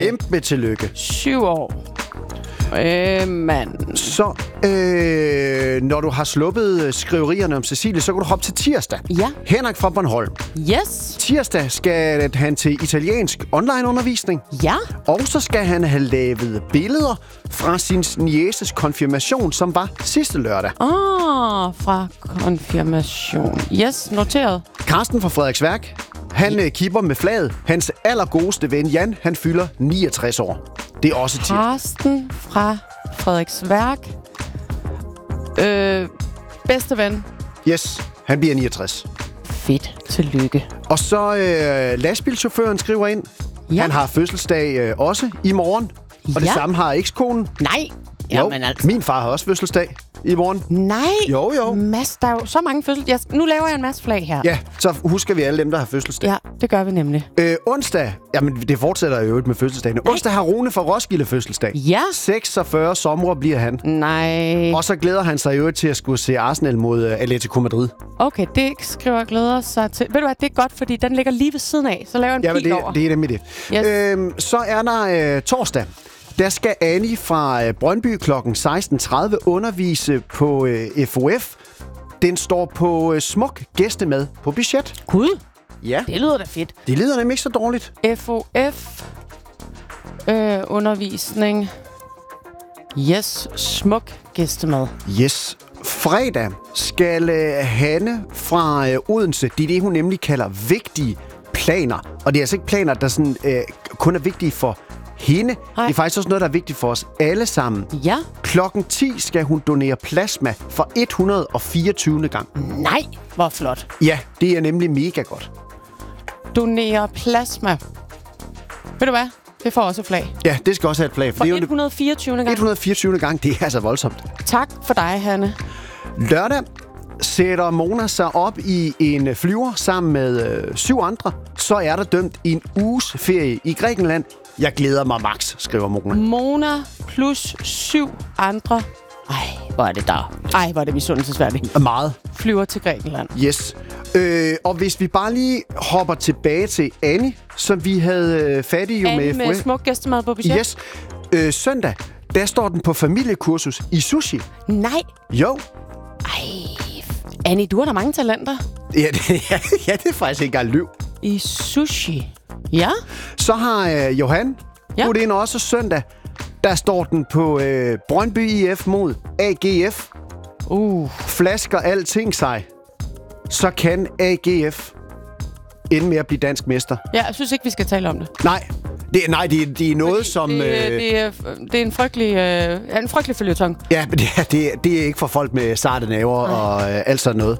Kæmpe tillykke. 7 år. Mand. Så når du har sluppet skriverierne om Cecilie, så kan du hoppe til tirsdag. Ja. Henrik fra Bornholm. Yes. Tirsdag skal han til italiensk onlineundervisning. Ja. Og så skal han have lavet billeder fra sin nieces konfirmation, som var sidste lørdag. Fra konfirmation. Yes, noteret. Carsten fra Frederiksværk. Han kipper med flaget. Hans allergodeste ven Jan, han fylder 69 år. Det er også tirsdag. Carsten fra Frederiksværk. Bedste ven. Yes, han bliver 69. Fedt. Tillykke. Og så lastbilchaufføren skriver ind. Ja. Han har fødselsdag også i morgen. Og det samme har ekskonen. Nej. Jamen altså. Min far har også fødselsdag i morgen. Nej. Jo. Mads, der er jo så mange fødselsdage. Nu laver jeg en masse flag her. Ja, så husker vi alle dem, der har fødselsdag. Ja, det gør vi nemlig. Onsdag, jamen det fortsætter jo med fødselsdagene. Onsdag har Rune fra Roskilde fødselsdag. Ja. 46 somre bliver han. Nej. Og så glæder han sig jo til at skulle se Arsenal mod Atletico Madrid. Okay, det skriver glæder sig til. Ved du hvad, det er godt, fordi den ligger lige ved siden af. Så laver jeg en pil over. Det er nemlig det. Yes. Så er der torsdag. Der skal Annie fra Brøndby kl. 16.30 undervise på FOF. Den står på smuk gæstemad på budget. Gud, Ja, det lyder da fedt. det lyder nemlig ikke så dårligt. FOF undervisning. Yes, smuk gæstemad. Yes. Fredag skal Hanne fra Odense, det er det, hun nemlig kalder vigtige planer. Og det er altså ikke planer, der sådan, kun er vigtige for hende. Nej. Det er faktisk også noget, der er vigtigt for os alle sammen. Ja. Klokken 10 skal hun donere plasma for 124. gang. Nej, hvor flot. Ja, det er nemlig mega godt. Donere plasma. Ved du hvad? Det får også et flag. Ja, det skal også have et flag. For 124. gang. 124. gang, det er altså voldsomt. Tak for dig, Hanne. Lørdag sætter Mona sig op i en flyver sammen med 7 andre. Så er der dømt en uges ferie i Grækenland. Jeg glæder mig max, skriver Mona. Mona plus 7 andre. Ej, hvor er det der. Ej, hvor er det misundelsesværdigt. Meget. Flyver til Grækenland. Yes. Og hvis vi bare lige hopper tilbage til Annie, som vi havde fat i jo Annie med FOF. smuk gæstemad på budget. Yes. Søndag, der står den på familiekursus i sushi. Nej. Jo. Ej, Annie, du har da mange talenter. Ja, det er faktisk ikke engang løv. I sushi. Ja. Så har Johan budt ind også søndag. Der står den på Brøndby IF mod AGF. Flasker alting sig. Så kan AGF ende med at blive dansk mester. Ja, jeg synes ikke, vi skal tale om det. Nej, det er noget, fordi som... Det er en frygtelig føljetong. Ja, men det er ikke for folk med sarte naver og alt sådan noget.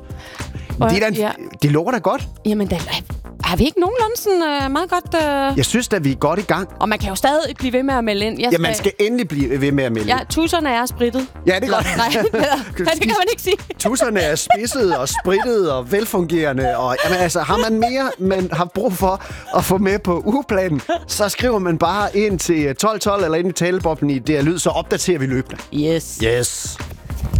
Det lukker da godt. Jamen, har vi ikke nogenlunde sådan meget godt... Jeg synes da, vi er godt i gang. Og man kan jo stadig blive ved med at melde ind. Ja, man skal endelig blive ved med at melde ind. Ja, tusserne er sprittet. Ja, det er godt. Nej, det kan man ikke sige. Tusserne er spidset og sprittet og velfungerende. Og jamen, altså, har man mere, man har brug for at få med på ugeplanen, så skriver man bare ind til 1212 eller ind i taleboblen i DR Lyd, så opdaterer vi løbende. Yes. Yes.